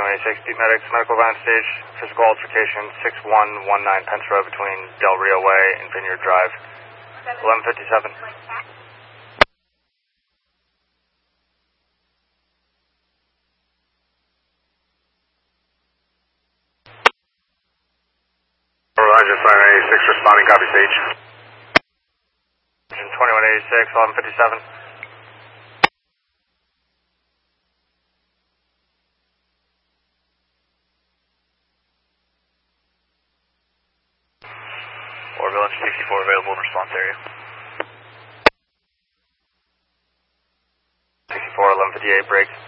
2186, Deep Medics, medical van stage, physical altercation, 6119 Pence Road between Del Rio Way and Vineyard Drive, 1157. Roger, 2186, responding, copy stage. 2186, 1157. Orville 64 available in response area. 64, 1158, break.